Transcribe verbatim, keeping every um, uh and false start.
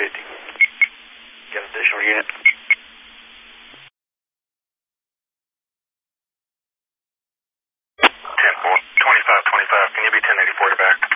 fifty. Got an additional unit. ten four, twenty-five twenty-five. Can you be ten eighty-four to back?